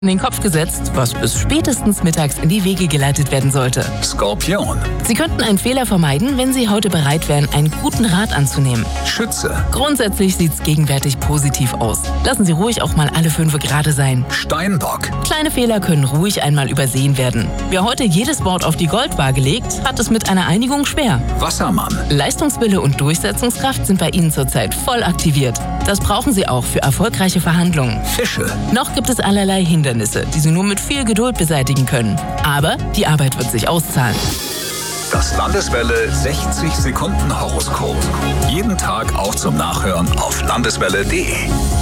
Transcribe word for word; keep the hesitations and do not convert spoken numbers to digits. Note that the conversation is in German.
in den Kopf gesetzt, was bis spätestens mittags in die Wege geleitet werden sollte. Skorpion. Sie könnten einen Fehler vermeiden, wenn Sie heute bereit wären, einen guten Rat anzunehmen. Schütze. Grundsätzlich sieht's gegenwärtig positiv aus. Lassen Sie ruhig auch mal alle fünf gerade sein. Steinbock. Kleine Fehler können ruhig einmal übersehen werden. Wer heute jedes Wort auf die Goldwaage legt, hat es mit einer Einigung schwer. Wassermann. Leistungswille und Durchsetzungskraft sind bei Ihnen zurzeit voll aktiviert. Das brauchen Sie auch für erfolgreiche Verhandlungen. Fische. Noch gibt es allerlei Hindernisse, die Sie nur mit viel Geduld beseitigen können. Aber die Arbeit wird sich auszahlen. Das Landeswelle sechzig Sekunden Horoskop. Jeden Tag auch zum Nachhören auf landeswelle punkt de.